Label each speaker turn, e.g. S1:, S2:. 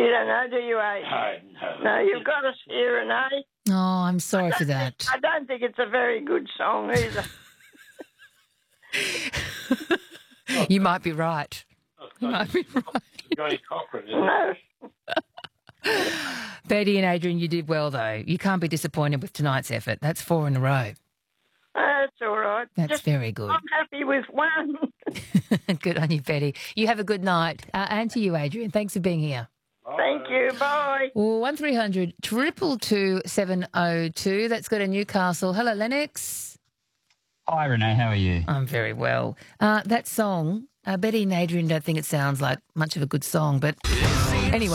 S1: You don't know, do you, eh?
S2: No.
S1: No, you've got us here, and eh?
S3: Oh, I'm sorry for that.
S1: I don't think it's a very good song either.
S3: You might be right. You might be right.
S2: Johnny Cochran, isn't it?
S1: No.
S3: Betty and Adrian, you did well, though. You can't be disappointed with tonight's effort. That's 4 in a row.
S1: That's all right.
S3: That's very good.
S1: I'm happy with one.
S3: Good on you, Betty. You have a good night. And to you, Adrian. Thanks for being here.
S1: Thank you. Bye.
S3: 1300 222 702. That's go to Newcastle. Hello, Lennox.
S4: Hi, Renee. How are you?
S3: I'm very well. That song, Betty and Adrian don't think it sounds like much of a good song, but